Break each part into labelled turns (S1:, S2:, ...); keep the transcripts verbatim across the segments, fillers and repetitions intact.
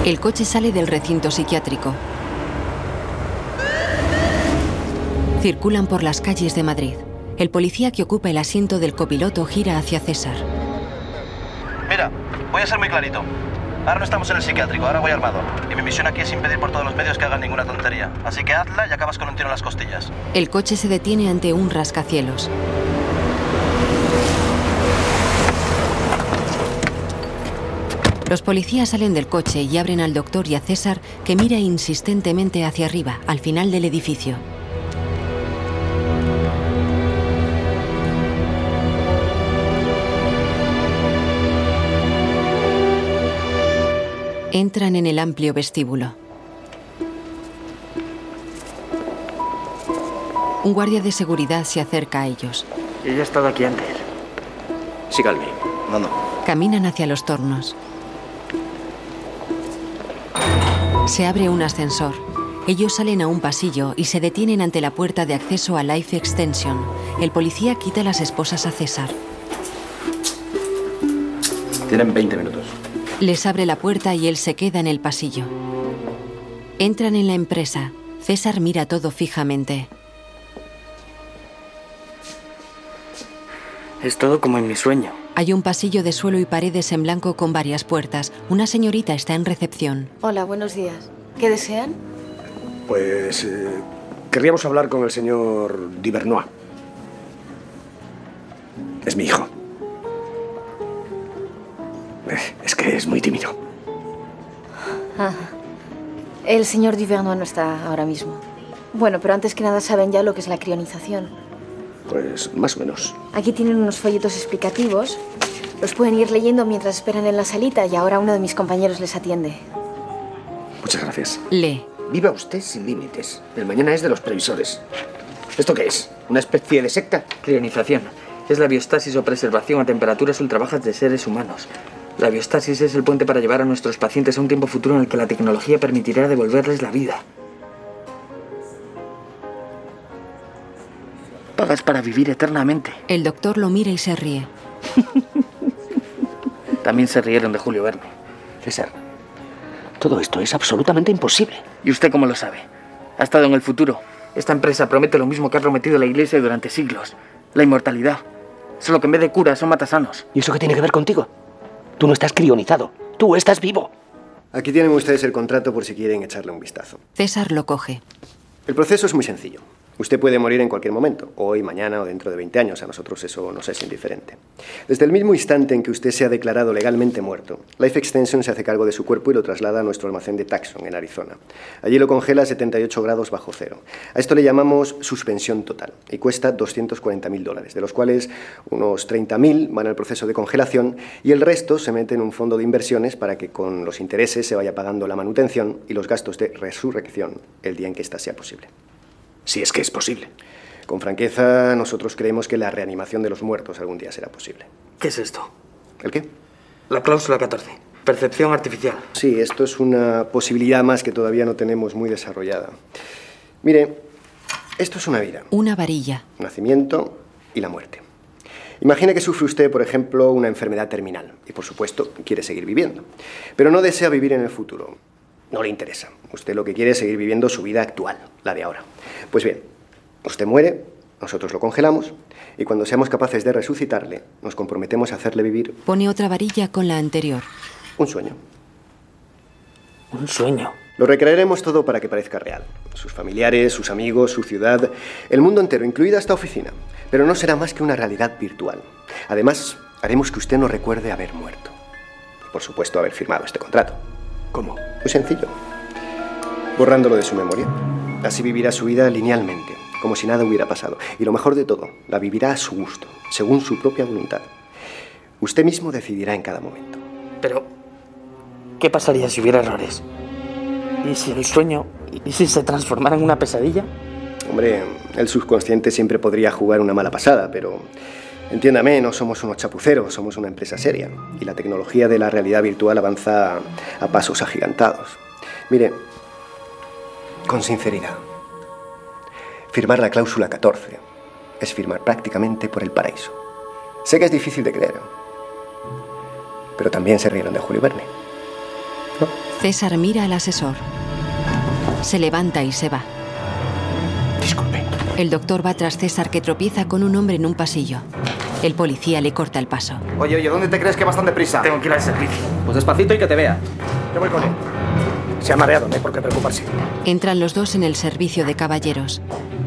S1: El coche sale del recinto psiquiátrico. Circulan por las calles de Madrid. El policía que ocupa el asiento del copiloto gira hacia César.
S2: Mira, voy a ser muy clarito. Ahora no estamos en el psiquiátrico, ahora voy armado. Y mi misión aquí es impedir por todos los medios que hagan ninguna tontería. Así que hazla y acabas con un tiro en las costillas.
S1: El coche se detiene ante un rascacielos. Los policías salen del coche y abren al doctor y a César, que mira insistentemente hacia arriba, al final del edificio. Entran en el amplio vestíbulo. Un guardia de seguridad se acerca a ellos.
S3: Yo ya he estado aquí antes.
S2: Síganme. No, no.
S1: Caminan hacia los tornos. Se abre un ascensor. Ellos salen a un pasillo y se detienen ante la puerta de acceso a Life Extension. El policía quita las esposas a César.
S2: Tienen veinte minutos.
S1: Les abre la puerta y él se queda en el pasillo. Entran en la empresa. César mira todo fijamente.
S3: Es todo como en mi sueño.
S1: Hay un pasillo de suelo y paredes en blanco con varias puertas. Una señorita está en recepción.
S4: Hola, buenos días. ¿Qué desean?
S5: Pues eh, querríamos hablar con el señor Duvernois. Es mi hijo. Es que es muy tímido.
S4: Ah, el señor Duvernois no está ahora mismo. Bueno, pero antes que nada saben ya lo que es la crionización.
S5: Pues más o menos.
S4: Aquí tienen unos folletos explicativos. Los pueden ir leyendo mientras esperan en la salita y ahora uno de mis compañeros les atiende.
S5: Muchas gracias.
S1: Lee.
S5: Viva usted sin límites. El mañana es de los previsores. ¿Esto qué es? ¿Una especie de secta?
S3: Crionización. Es la biostasis o preservación a temperaturas ultrabajas de seres humanos. La biostasis es el puente para llevar a nuestros pacientes a un tiempo futuro en el que la tecnología permitirá devolverles la vida. Pagas para vivir eternamente.
S1: El doctor lo mira y se ríe.
S3: También se rieron de Julio Verne.
S5: César, todo esto es absolutamente imposible.
S3: ¿Y usted cómo lo sabe? Ha estado en el futuro. Esta empresa promete lo mismo que ha prometido la Iglesia durante siglos. La inmortalidad. Solo que en vez de curas son matasanos.
S5: ¿Y eso qué tiene que ver contigo? Tú no estás crionizado. Tú estás vivo. Aquí tienen ustedes el contrato por si quieren echarle un vistazo.
S1: César lo coge.
S5: El proceso es muy sencillo. Usted puede morir en cualquier momento, hoy, mañana o dentro de veinte años. A nosotros eso nos es indiferente. Desde el mismo instante en que usted se ha declarado legalmente muerto, Life Extension se hace cargo de su cuerpo y lo traslada a nuestro almacén de Tucson, en Arizona. Allí lo congela a setenta y ocho grados bajo cero. A esto le llamamos suspensión total y cuesta doscientos cuarenta mil dólares, de los cuales unos treinta mil van al proceso de congelación y el resto se mete en un fondo de inversiones para que con los intereses se vaya pagando la manutención y los gastos de resurrección el día en que ésta sea posible. Si es que es posible. Con franqueza, nosotros creemos que la reanimación de los muertos algún día será posible.
S3: ¿Qué es esto?
S5: ¿El qué?
S3: La cláusula catorce. Percepción artificial.
S5: Sí, esto es una posibilidad más que todavía no tenemos muy desarrollada. Mire, esto es una vida.
S1: Una varilla.
S5: Nacimiento y la muerte. Imagine que sufre usted, por ejemplo, una enfermedad terminal y, por supuesto, quiere seguir viviendo. Pero no desea vivir en el futuro. No le interesa. Usted lo que quiere es seguir viviendo su vida actual, la de ahora. Pues bien, usted muere, nosotros lo congelamos y cuando seamos capaces de resucitarle, nos comprometemos a hacerle vivir...
S1: Pone otra varilla con la anterior.
S5: Un sueño.
S3: Un sueño.
S5: Lo recrearemos todo para que parezca real. Sus familiares, sus amigos, su ciudad, el mundo entero, incluida esta oficina. Pero no será más que una realidad virtual. Además, haremos que usted no recuerde haber muerto. Y, por supuesto, haber firmado este contrato.
S3: ¿Cómo?
S5: Muy sencillo. Borrándolo de su memoria. Así vivirá su vida linealmente, como si nada hubiera pasado. Y lo mejor de todo, la vivirá a su gusto, según su propia voluntad. Usted mismo decidirá en cada momento.
S3: Pero, ¿qué pasaría si hubiera errores? ¿Y si el sueño, y si se transformara en una pesadilla?
S5: Hombre, el subconsciente siempre podría jugar una mala pasada, pero... Entiéndame, no somos unos chapuceros, somos una empresa seria. Y la tecnología de la realidad virtual avanza a pasos agigantados. Mire, con sinceridad, firmar la cláusula catorce es firmar prácticamente por el paraíso. Sé que es difícil de creer, pero también se rieron de Julio Verne.
S1: César mira al asesor. Se levanta y se va.
S5: Disculpe.
S1: El doctor va tras César, que tropieza con un hombre en un pasillo. El policía le corta el paso.
S6: Oye, oye, ¿dónde te crees que vas tan deprisa?
S3: Tengo que ir al servicio.
S6: Pues despacito y que te vea.
S5: Yo voy con él. Se ha mareado, no hay por qué preocuparse.
S1: Entran los dos en el servicio de caballeros.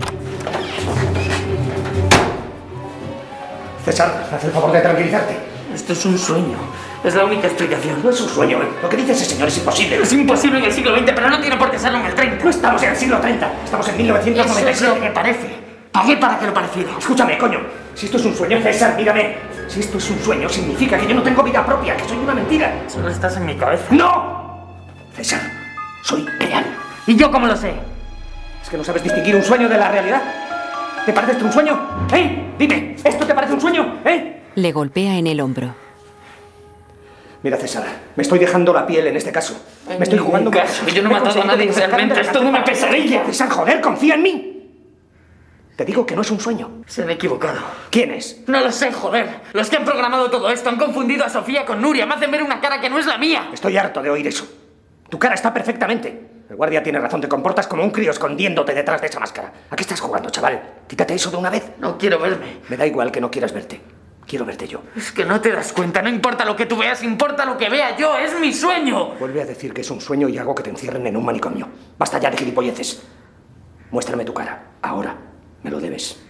S5: César, haz el favor de tranquilizarte.
S3: Esto es un sueño. Es la única explicación.
S5: No es un sueño, ¿eh? Lo que dice ese señor es imposible.
S3: Es imposible en el siglo veinte, pero no tiene por qué serlo en el treinta.
S5: No estamos en el siglo treinta, estamos en mil novecientos noventa y siete.
S3: Eso es lo que parece. Pagué para que lo pareciera.
S5: Escúchame, coño. Si esto es un sueño, César, mírame. Si esto es un sueño, significa que yo no tengo vida propia, que soy una mentira.
S3: Solo estás en mi cabeza.
S5: ¡No! César, soy real.
S3: ¿Y yo cómo lo sé?
S5: ¿Es que no sabes distinguir un sueño de la realidad? ¿Te parece esto un sueño? ¿Eh? Dime, ¿esto te parece un sueño? ¿Eh?
S1: Le golpea en el hombro.
S5: Mira, César, me estoy dejando la piel en este caso. Me estoy jugando...
S3: caso. Yo no he matado a nadie realmente. Es toda una pesadilla.
S5: César, joder, confía en mí. Te digo que no es un sueño.
S3: Se han equivocado.
S5: ¿Quién es?
S3: No lo sé, joder. Los que han programado todo esto han confundido a Sofía con Nuria. Me hacen ver una cara que no es la mía.
S5: Estoy harto de oír eso. Tu cara está perfectamente. El guardia tiene razón. Te comportas como un crío escondiéndote detrás de esa máscara. ¿A qué estás jugando, chaval? Quítate eso de una vez.
S3: No quiero verme.
S5: Me da igual que no quieras verte. Quiero verte yo.
S3: Es que no te das cuenta. No importa lo que tú veas, importa lo que vea yo. Es mi sueño.
S5: Vuelve a decir que es un sueño y hago que te encierren en un manicomio. Basta ya de gilipolleces. Muéstrame tu cara. Ahora. Me lo debes.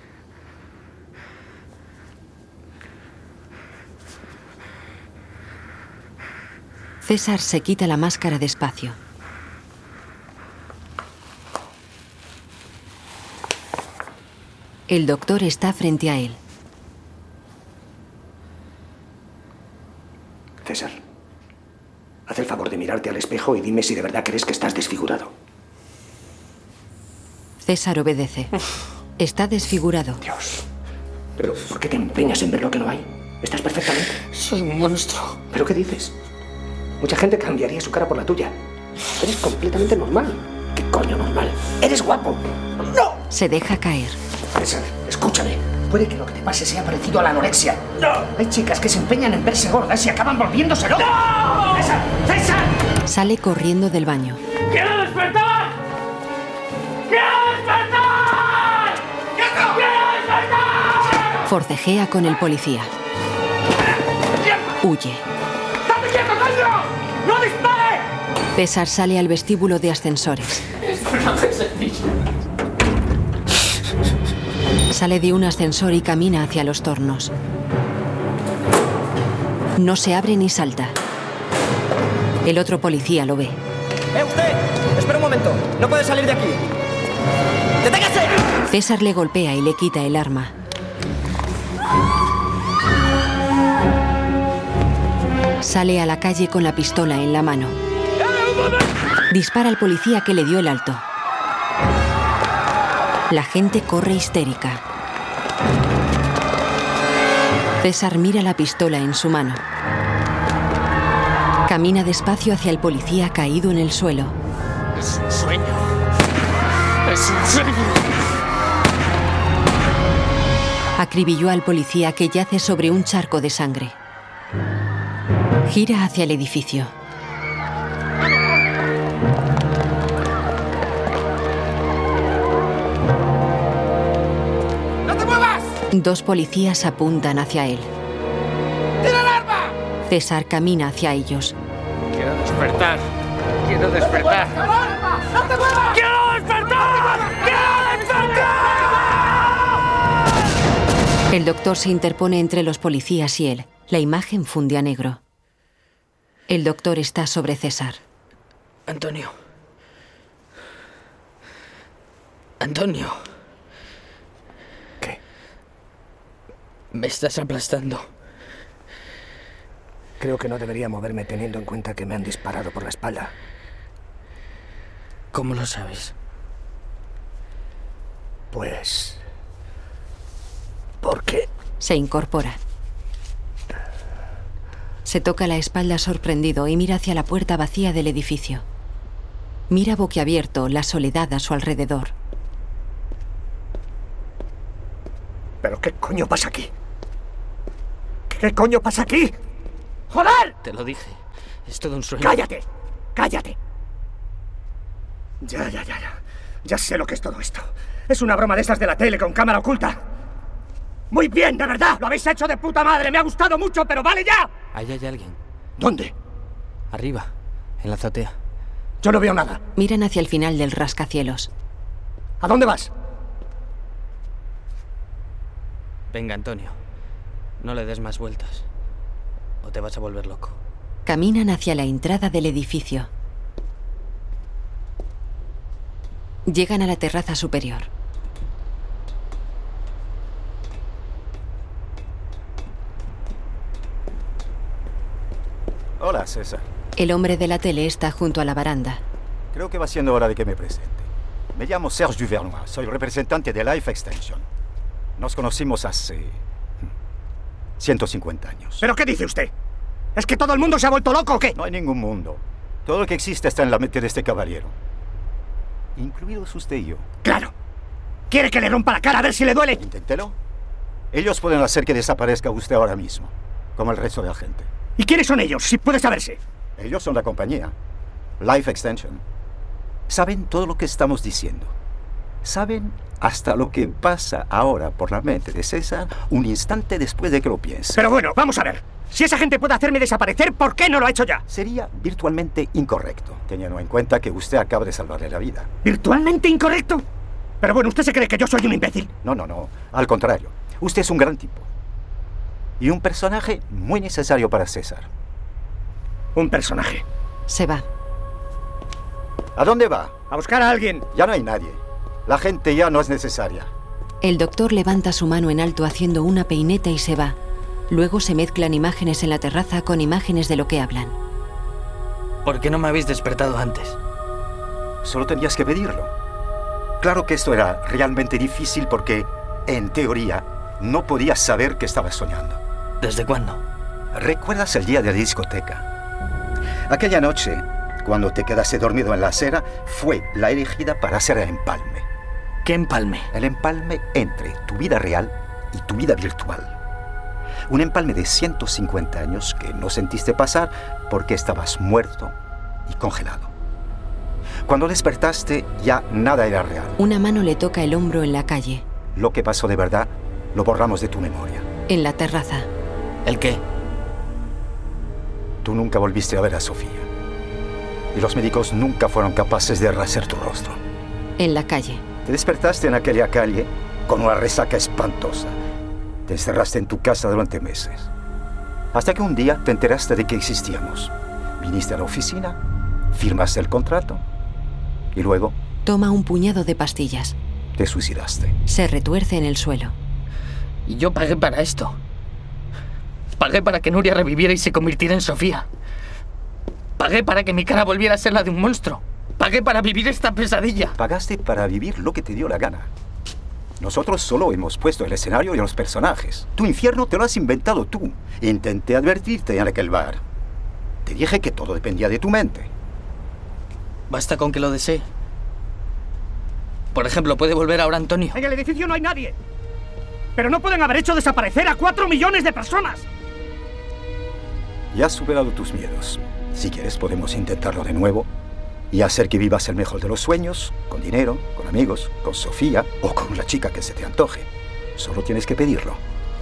S1: César se quita la máscara despacio. El doctor está frente a él.
S5: César, haz el favor de mirarte al espejo y dime si de verdad crees que estás desfigurado.
S1: César obedece. Está desfigurado.
S5: Dios. Pero, ¿por qué te empeñas en ver lo que no hay? Estás perfectamente.
S3: Soy un monstruo.
S5: ¿Pero qué dices? Mucha gente cambiaría su cara por la tuya. Eres completamente normal. ¿Qué coño normal? ¡Eres guapo! ¡No!
S1: Se deja caer.
S5: César, escúchame. Puede que lo que te pase sea parecido a la anorexia. ¡No! Hay chicas que se empeñan en verse gordas y acaban volviéndose locas. ¡No! ¡César! ¡César!
S1: Sale corriendo del baño.
S3: ¡Quiero despertar! ¡Quiero despertar! ¡Quiero despertar!
S1: Forcejea con el policía. Huye.
S3: ¡Date quieto, coño! ¡No dispare!
S1: César sale al vestíbulo de ascensores.
S3: Esto no hace sentido.
S1: Sale de un ascensor y camina hacia los tornos. No se abre ni salta. El otro policía lo ve.
S6: ¡Eh, usted! Espera un momento. No puede salir de aquí. ¡Deténgase!
S1: César le golpea y le quita el arma. Sale a la calle con la pistola en la mano. Dispara al policía que le dio el alto. La gente corre histérica. César mira la pistola en su mano. Camina despacio hacia el policía caído en el suelo.
S3: Es un sueño. Es un sueño.
S1: Acribilló al policía que yace sobre un charco de sangre. Gira hacia el edificio.
S3: ¡No te muevas!
S1: Dos policías apuntan hacia él.
S3: ¡Tira el arma!
S1: César camina hacia ellos.
S3: Quiero despertar. Quiero despertar. ¡No te muevas! ¡Quiero despertar! ¡Quiero despertar!
S1: El doctor se interpone entre los policías y él. La imagen funde a negro. El doctor está sobre César.
S3: Antonio. Antonio.
S5: ¿Qué?
S3: Me estás aplastando.
S5: Creo que no debería moverme teniendo en cuenta que me han disparado por la espalda.
S3: ¿Cómo lo sabes?
S5: Pues... ¿por qué?
S1: Se incorpora. Se toca la espalda sorprendido y mira hacia la puerta vacía del edificio. Mira boquiabierto la soledad a su alrededor.
S5: ¿Pero qué coño pasa aquí? ¿Qué coño pasa aquí? ¡Joder!
S3: Te lo dije. Es todo un sueño.
S5: ¡Cállate!
S7: ¡Cállate! Ya, ya, ya, ya. Ya sé lo que es todo esto. Es una broma de esas de la tele con cámara oculta. Muy bien, de verdad. Lo habéis hecho de puta madre. Me ha gustado mucho, pero vale ya.
S6: Ahí hay alguien.
S7: ¿Dónde?
S6: Arriba, en la azotea.
S7: Yo no veo nada.
S1: Miran hacia el final del rascacielos.
S7: ¿A dónde vas?
S6: Venga, Antonio. No le des más vueltas. O te vas a volver loco.
S1: Caminan hacia la entrada del edificio. Llegan a la terraza superior.
S8: Hola, César.
S1: El hombre de la tele está junto a la baranda.
S8: Creo que va siendo hora de que me presente. Me llamo Serge Duvernois. Soy representante de Life Extension. Nos conocimos hace... ciento cincuenta años.
S7: ¿Pero qué dice usted? ¿Es que todo el mundo se ha vuelto loco o qué?
S8: No hay ningún mundo. Todo lo que existe está en la mente de este caballero. Incluidos usted y yo.
S7: ¡Claro! ¿Quiere que le rompa la cara a ver si le duele?
S8: Inténtelo. Ellos pueden hacer que desaparezca usted ahora mismo, como el resto de la gente.
S7: ¿Y quiénes son ellos, si puede saberse?
S8: Ellos son la compañía. Life Extension. Saben todo lo que estamos diciendo. Saben hasta lo que pasa ahora por la mente de César un instante después de que lo piense.
S7: Pero bueno, vamos a ver. Si esa gente puede hacerme desaparecer, ¿por qué no lo ha hecho ya?
S8: Sería virtualmente incorrecto, teniendo en cuenta que usted acaba de salvarle la vida.
S7: ¿Virtualmente incorrecto? Pero bueno, ¿usted se cree que yo soy un imbécil?
S8: No, no, no. Al contrario. Usted es un gran tipo. Y un personaje muy necesario para César.
S7: Un personaje.
S1: Se va.
S8: ¿A dónde va?
S7: A buscar a alguien.
S8: Ya no hay nadie. La gente ya no es necesaria.
S1: El doctor levanta su mano en alto haciendo una peineta y se va. Luego se mezclan imágenes en la terraza con imágenes de lo que hablan.
S6: ¿Por qué no me habéis despertado antes?
S8: Solo tenías que pedirlo. Claro que esto era realmente difícil porque, en teoría, no podías saber que estabas soñando.
S6: ¿Desde cuándo?
S8: ¿Recuerdas el día de la discoteca? Aquella noche, cuando te quedaste dormido en la acera, fue la elegida para hacer el empalme.
S6: ¿Qué empalme?
S8: El empalme entre tu vida real y tu vida virtual. Un empalme de ciento cincuenta años que no sentiste pasar porque estabas muerto y congelado. Cuando despertaste, ya nada era real.
S1: Una mano le toca el hombro en la calle.
S8: Lo que pasó de verdad, lo borramos de tu memoria.
S1: En la terraza.
S6: ¿El qué?
S8: Tú nunca volviste a ver a Sofía. Y los médicos nunca fueron capaces de rehacer tu rostro.
S1: En la calle.
S8: Te despertaste en aquella calle con una resaca espantosa. Te encerraste en tu casa durante meses. Hasta que un día te enteraste de que existíamos. Viniste a la oficina, firmaste el contrato y luego...
S1: Toma un puñado de pastillas.
S8: Te suicidaste.
S1: Se retuerce en el suelo.
S6: Y yo pagué para esto. Pagué para que Nuria reviviera y se convirtiera en Sofía. Pagué para que mi cara volviera a ser la de un monstruo. Pagué para vivir esta pesadilla.
S8: Pagaste para vivir lo que te dio la gana. Nosotros solo hemos puesto el escenario y los personajes. Tu infierno te lo has inventado tú. Intenté advertirte en aquel bar. Te dije que todo dependía de tu mente.
S6: Basta con que lo desee. Por ejemplo, ¿puede volver ahora Antonio?
S7: En el edificio no hay nadie. Pero no pueden haber hecho desaparecer a cuatro millones de personas.
S8: Ya has superado tus miedos. Si quieres, podemos intentarlo de nuevo y hacer que vivas el mejor de los sueños, con dinero, con amigos, con Sofía o con la chica que se te antoje. Solo tienes que pedirlo.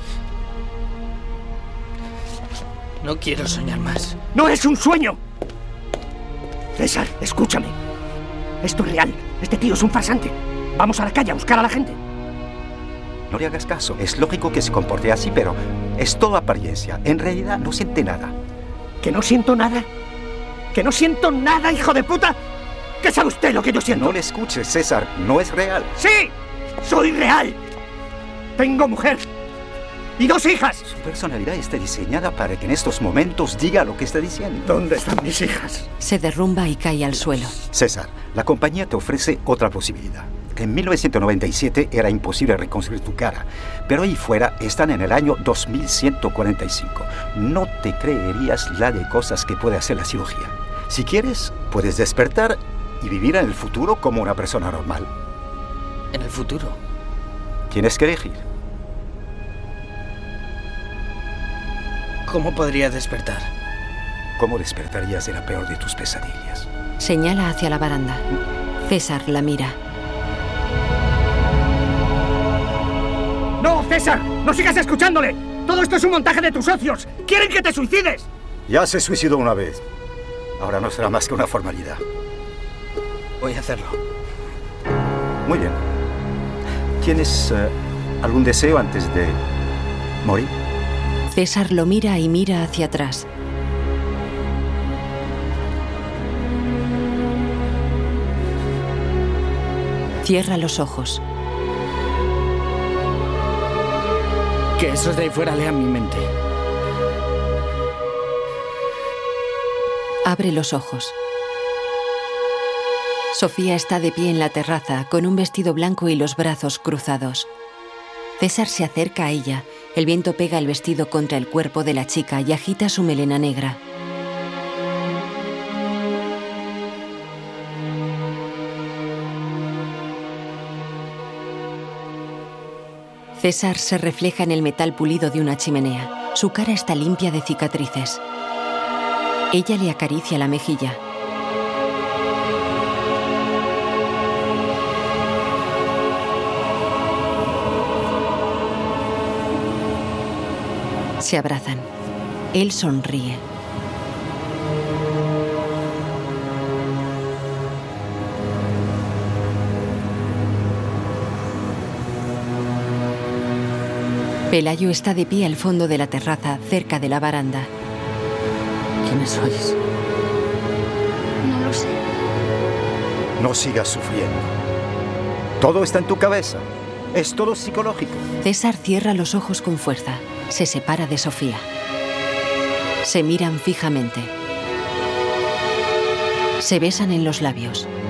S6: No quiero soñar más.
S7: ¡No es un sueño! César, escúchame. Esto es real. Este tío es un farsante. Vamos a la calle a buscar a la gente.
S8: No le hagas caso. Es lógico que se comporte así, pero es todo apariencia. En realidad no siente nada.
S7: ¿Que no siento nada? ¿Que no siento nada, hijo de puta? ¿Qué sabe usted lo que yo siento?
S8: No le escuches, César. No es real.
S7: ¡Sí! ¡Soy real! Tengo mujer y dos hijas.
S8: Su personalidad está diseñada para que en estos momentos diga lo que está diciendo.
S7: ¿Dónde están mis hijas?
S1: Se derrumba y cae al suelo.
S8: César, la compañía te ofrece otra posibilidad. En mil novecientos noventa y siete era imposible reconstruir tu cara, pero ahí fuera están en el año dos mil ciento cuarenta y cinco. No te creerías la de cosas que puede hacer la cirugía. Si quieres, puedes despertar y vivir en el futuro como una persona normal.
S6: ¿En el futuro?
S8: Tienes que elegir.
S6: ¿Cómo podría despertar?
S8: cómo despertarías de la peor de tus pesadillas.
S1: Señala hacia la baranda. César la mira.
S7: ¡No, César! ¡No sigas escuchándole! ¡Todo esto es un montaje de tus socios! ¡Quieren que te suicides!
S8: Ya se suicidó una vez. Ahora no será más que una formalidad.
S6: Voy a hacerlo.
S8: Muy bien. ¿Tienes uh, algún deseo antes de morir?
S1: César lo mira y mira hacia atrás. Cierra los ojos.
S6: Que esos de ahí fuera lean mi mente.
S1: Abre los ojos. Sofía está de pie en la terraza, con un vestido blanco y los brazos cruzados. César se acerca a ella. El viento pega el vestido contra el cuerpo de la chica y agita su melena negra. César se refleja en el metal pulido de una chimenea. Su cara está limpia de cicatrices. Ella le acaricia la mejilla. Se abrazan. Él sonríe. Pelayo está de pie al fondo de la terraza, cerca de la baranda.
S6: ¿Quiénes sois?
S9: No lo sé.
S8: No sigas sufriendo. Todo está en tu cabeza. Es todo psicológico.
S1: César cierra los ojos con fuerza. Se separa de Sofía. Se miran fijamente. Se besan en los labios.